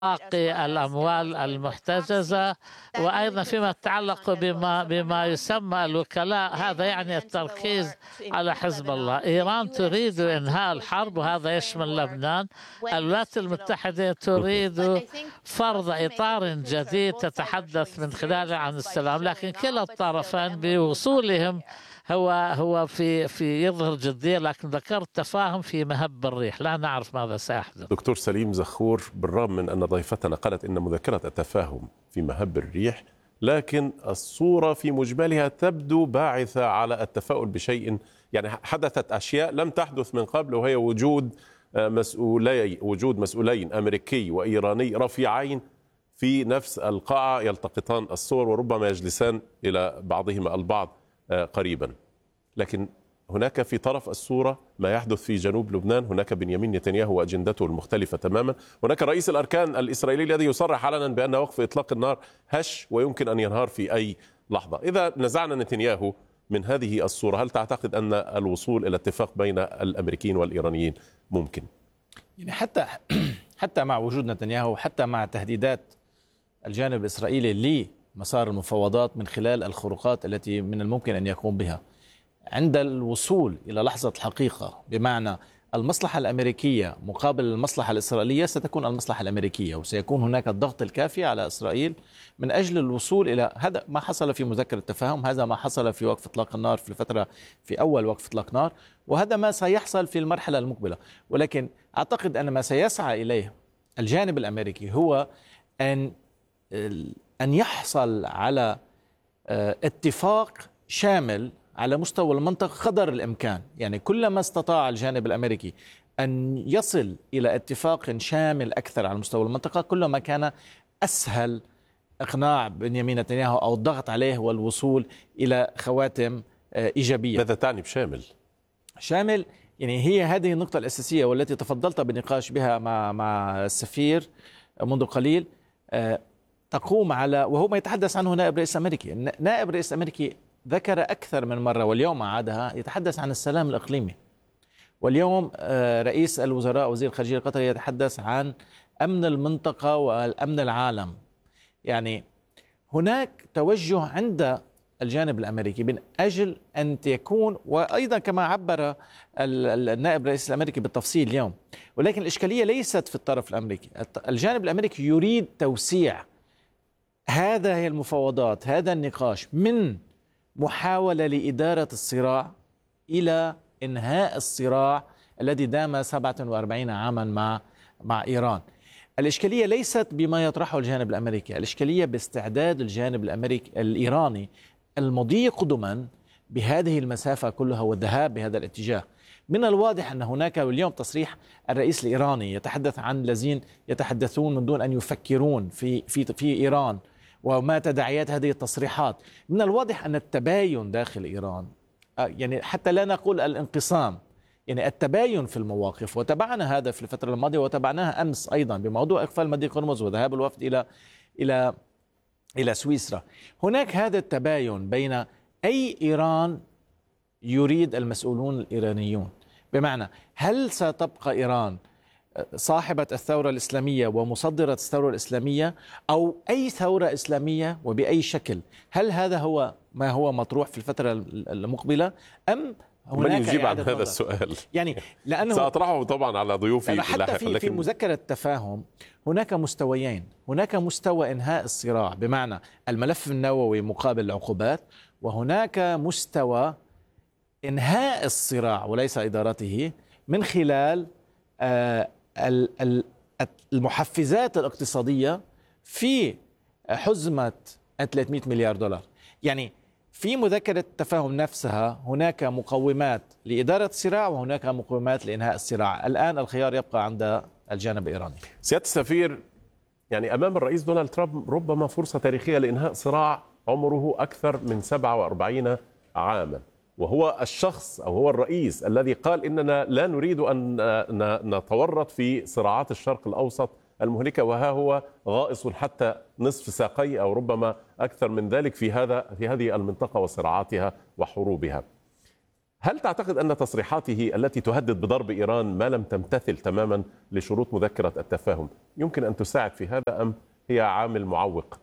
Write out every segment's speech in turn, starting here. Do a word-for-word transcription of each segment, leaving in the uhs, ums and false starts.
باقي الأموال المحتجزة، وأيضا فيما يتعلق بما بما يسمى الوكلاء، هذا يعني التركيز على حزب الله. إيران تريد إنهاء الحرب وهذا يشمل لبنان. الولايات المتحدة تريد فرض إطار جديد تتحدث من خلاله عن السلام، لكن كلا الطرفين بوصولهم هو هو في في يظهر جدية، لكن ذكرت تفاهم في مهب الريح، لا نعرف ماذا سيحدث. دكتور سليم زخور، بالرغم من أن ضيفتنا قالت إن مذكرة التفاهم في مهب الريح، لكن الصورة في مجملها تبدو باعثة على التفاؤل بشيء. يعني حدثت أشياء لم تحدث من قبل، وهي وجود مسؤولي وجود مسؤولين أمريكي وإيراني رفيعين في نفس القاعة يلتقطان الصور وربما يجلسان إلى بعضهما البعض قريبا. لكن هناك في طرف الصورة ما يحدث في جنوب لبنان، هناك بنيامين نتنياهو وأجندته المختلفة تماما، هناك رئيس الأركان الإسرائيلي الذي يصرح علنا بأن وقف إطلاق النار هش ويمكن أن ينهار في أي لحظة. إذا نزعنا نتنياهو من هذه الصورة، هل تعتقد أن الوصول إلى اتفاق بين الأمريكيين والإيرانيين ممكن؟ يعني حتى حتى مع وجود نتنياهو، حتى مع تهديدات الجانب الإسرائيلي لمسار المفاوضات من خلال الخروقات التي من الممكن أن يقوم بها، عند الوصول إلى لحظة الحقيقة بمعنى المصلحة الأمريكية مقابل المصلحة الإسرائيلية، ستكون المصلحة الأمريكية، وسيكون هناك الضغط الكافي على إسرائيل من أجل الوصول إلى هذا. ما حصل في مذكرة التفاهم، هذا ما حصل في وقف إطلاق النار في الفترة في أول وقف إطلاق نار، وهذا ما سيحصل في المرحلة المقبلة. ولكن أعتقد أن ما سيسعى إليه الجانب الأمريكي هو أن أن يحصل على اتفاق شامل على مستوى المنطقة قدر الإمكان. يعني كلما استطاع الجانب الأمريكي أن يصل إلى اتفاق شامل أكثر على مستوى المنطقة، كلما كان أسهل إقناع بنيامين نتنياهو أو الضغط عليه والوصول إلى خواتم إيجابية. ماذا تعني بشامل؟ شامل يعني هي هذه النقطة الأساسية والتي تفضلت بالنقاش بها مع مع السفير منذ قليل، تقوم على، وهو ما يتحدث عنه نائب رئيس أمريكي. نائب رئيس أمريكي ذكر أكثر من مرة واليوم عادها يتحدث عن السلام الإقليمي، واليوم رئيس الوزراء وزير الخارجية القطري يتحدث عن أمن المنطقة والأمن العالم. يعني هناك توجه عند الجانب الأمريكي من أجل أن يكون، وأيضا كما عبر النائب الرئيس الأمريكي بالتفصيل اليوم، ولكن الإشكالية ليست في الطرف الأمريكي. الجانب الأمريكي يريد توسيع هذه المفاوضات، هذا النقاش، من محاولة لإدارة الصراع إلى إنهاء الصراع الذي دام سبعة وأربعين عاما مع مع إيران. الإشكالية ليست بما يطرحه الجانب الأمريكي، الإشكالية باستعداد الجانب الأمريكي الإيراني المضي قدما بهذه المسافة كلها والذهاب بهذا الاتجاه. من الواضح أن هناك اليوم تصريح الرئيس الإيراني يتحدث عن الذين يتحدثون من دون أن يفكرون في في في إيران وما تداعيات هذه التصريحات. من الواضح أن التباين داخل إيران، يعني حتى لا نقول الانقسام، يعني التباين في المواقف، وتابعنا هذا في الفترة الماضية وتابعناها أمس أيضا بموضوع إقفال مضيق هرمز وذهاب الوفد إلى إلى إلى سويسرا. هناك هذا التباين بين أي إيران يريد المسؤولون الإيرانيون، بمعنى هل ستبقى إيران صاحبة الثورة الإسلامية ومصدرة الثورة الإسلامية، أو أي ثورة إسلامية وبأي شكل؟ هل هذا هو ما هو مطروح في الفترة المقبلة، أم من يجيب عن هذا السؤال؟ يعني لأنه سأطرحه طبعا على ضيوفي حتى في, في مذكرة التفاهم هناك مستويين. هناك مستوى إنهاء الصراع بمعنى الملف النووي مقابل العقوبات، وهناك مستوى إنهاء الصراع وليس إدارته من خلال المحفزات الاقتصادية في حزمة ثلاثمئة مليار دولار. يعني في مذكرة التفاهم نفسها هناك مقومات لإدارة الصراع وهناك مقومات لإنهاء الصراع. الآن الخيار يبقى عند الجانب الإيراني. سيادة السفير، يعني أمام الرئيس دونالد ترامب ربما فرصة تاريخية لإنهاء صراع عمره أكثر من سبعة وأربعين عاما، وهو الشخص أو هو الرئيس الذي قال إننا لا نريد أن نتورط في صراعات الشرق الأوسط المهلكة، وها هو غائص حتى نصف ساقي أو ربما أكثر من ذلك في هذا في هذه المنطقة وصراعاتها وحروبها. هل تعتقد أن تصريحاته التي تهدد بضرب إيران ما لم تمتثل تماما لشروط مذكرة التفاهم يمكن أن تساعد في هذا أم هي عامل معوق؟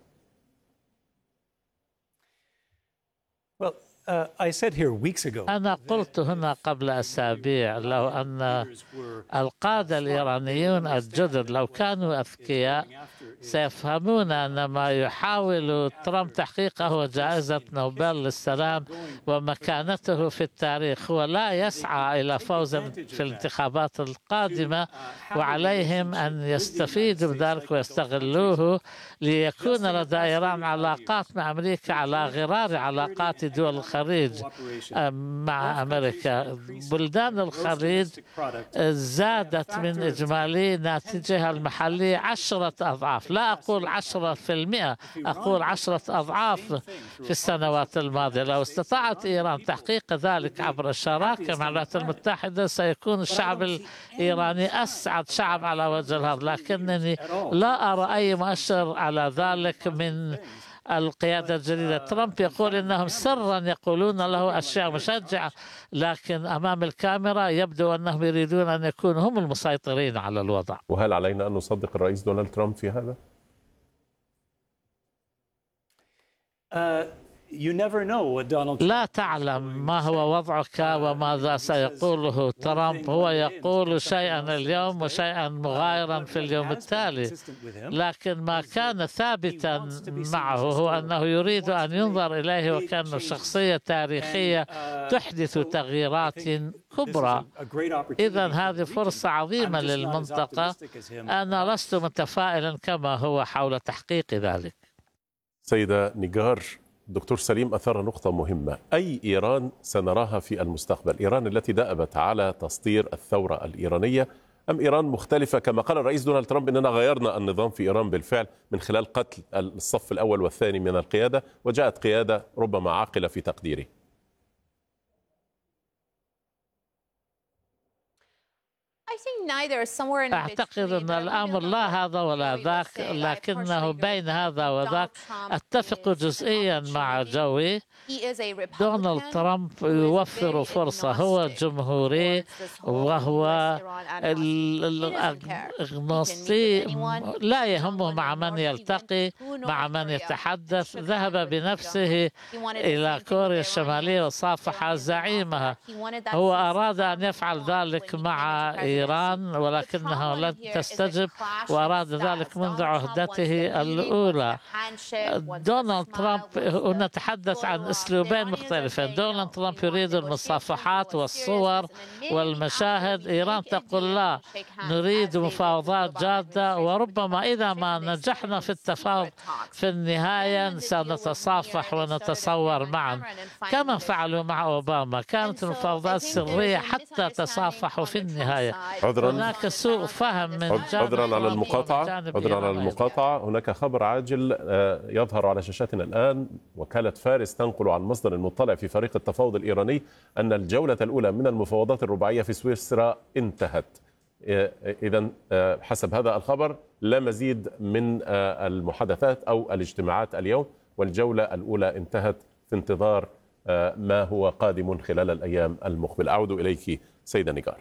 Well, uh, I said here weeks ago. أنا قلت هنا قبل أسابيع لو أن القادة الإيرانيون الجدد لو كانوا أذكياء سيفهمون أن ما يحاول ترامب تحقيقه هو جائزة نوبل للسلام ومكانته في التاريخ. هو لا يسعى إلى فوز في الانتخابات القادمة، وعليهم أن يستفيدوا بذلك ويستغلوه ليكون لدى إيران علاقات مع أمريكا على غرار علاقات دول الخليج مع أمريكا. بلدان الخليج زادت من إجمالي ناتجها المحلي عشرة أضعاف، لا أقول عشرة في المئة، أقول عشرة أضعاف في السنوات الماضية. لو استطاعت إيران تحقيق ذلك عبر الشراكة مع الولايات المتحدة سيكون الشعب الإيراني أسعد شعب على وجه الأرض، لكنني لا أرى أي مؤشر على ذلك من القيادة الجديدة. ترامب يقول إنهم سرا يقولون له أشياء مشجعة، لكن أمام الكاميرا يبدو أنهم يريدون أن يكونوا هم المسيطرين على الوضع. وهل علينا أن نصدق الرئيس دونالد ترامب في هذا؟ Uh, you never know what Donald لا تعلم ما هو وضعك وماذا سيقوله ترامب. هو يقول شيئا اليوم وشيئا مغايرا في اليوم التالي، لكن ما كان ثابتا معه هو أنه يريد أن ينظر إليه وكأنه شخصية تاريخية تحدث تغييرات كبرى. إذا هذه فرصة عظيمة للمنطقة. أنا لست متفائلا كما هو حول تحقيق ذلك. سيدة نيجار، دكتور سليم أثار نقطة مهمة. أي إيران سنراها في المستقبل؟ إيران التي دأبت على تسطير الثورة الإيرانية أم إيران مختلفة كما قال الرئيس دونالد ترامب إننا غيرنا النظام في إيران بالفعل من خلال قتل الصف الأول والثاني من القيادة وجاءت قيادة ربما عاقلة في تقديري؟ أعتقد أن الأمر لا هذا ولا ذاك، لكنه بين هذا وذاك أتفق جزئيا مع جوي. دونالد ترامب يوفر فرصة، هو جمهوري وهو الأغنوصي، لا يهمه مع من يلتقي مع من يتحدث. ذهب بنفسه إلى كوريا الشمالية وصافح زعيمها. هو أراد أن يفعل ذلك مع إيران ولكنها لن تستجب، وأراد ذلك منذ عهدته الأولى. دونالد ترامب، نتحدث عن أسلوبين مختلفين. دونالد ترامب يريد المصافحات والصور والمشاهد، إيران تقول لا، نريد مفاوضات جادة، وربما إذا ما نجحنا في التفاوض في النهاية سنتصافح ونتصور معا كما فعلوا مع أوباما. كانت المفاوضات سرية حتى تصافحوا في النهاية. عذرا هناك سوء فهم من عذرا على المقاطعة عذرا على المقاطعة هناك خبر عاجل يظهر على شاشاتنا الآن. وكالة فارس تنقل عن مصدر مطلع في فريق التفاوض الإيراني أن الجولة الأولى من المفاوضات الرباعية في سويسرا انتهت. إذن حسب هذا الخبر لا مزيد من المحادثات أو الاجتماعات اليوم، والجولة الأولى انتهت في انتظار ما هو قادم خلال الأيام المقبلة. أعود إليك سيدة نيجار.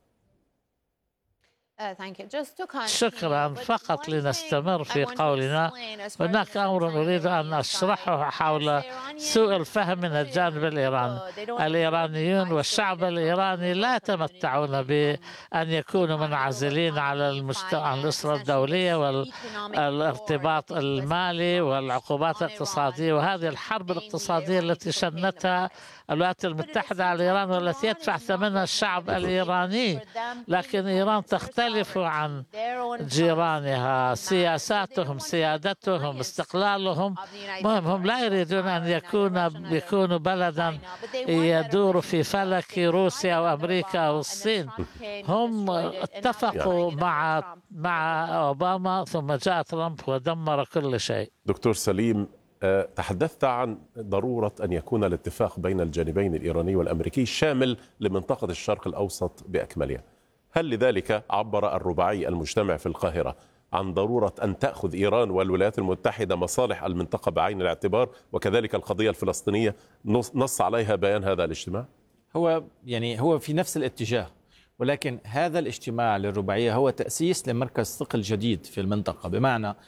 شكرا. فقط لنستمر في قولنا، هناك أمر أريد أن أشرحه حول سوء الفهم من الجانب الإيراني. الإيرانيون والشعب الإيراني لا يتمتعون بأن يكونوا منعزلين على المجتمع، عن الأسرة الدولية والارتباط المالي والعقوبات الاقتصادية، وهذه الحرب الاقتصادية التي شنتها الولايات المتحدة على إيران والتي يدفع ثمنها الشعب الإيراني. لكن إيران تختلف عن جيرانها، سياساتهم، سيادتهم، استقلالهم مهم. هم لا يريدون أن يكون يكونوا بلدا يدور في فلك روسيا أو أمريكا أو الصين. هم اتفقوا مع مع أوباما ثم جاء ترامب ودمر كل شيء. دكتور سليم، تحدثت عن ضرورة أن يكون الاتفاق بين الجانبين الإيراني والأمريكي شامل لمنطقة الشرق الأوسط بأكملها. هل لذلك عبر الرباعي المجتمع في القاهرة عن ضرورة أن تأخذ إيران والولايات المتحدة مصالح المنطقة بعين الاعتبار، وكذلك القضية الفلسطينية نص عليها بيان هذا الاجتماع؟ هو يعني هو في نفس الاتجاه، ولكن هذا الاجتماع للرباعية هو تأسيس لمركز ثقل جديد في المنطقة، بمعنى